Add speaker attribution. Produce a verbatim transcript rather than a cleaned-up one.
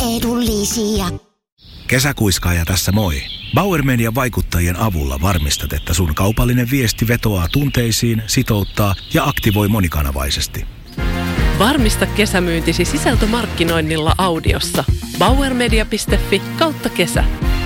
Speaker 1: edullisia.
Speaker 2: Kesäkuiskaaja tässä moi. Bauer Median vaikuttajien avulla varmistat, että sun kaupallinen viesti vetoaa tunteisiin, sitouttaa ja aktivoi monikanavaisesti.
Speaker 3: Varmista kesämyyntisi sisältömarkkinoinnilla audiossa. bauermedia piste fi kautta kesä.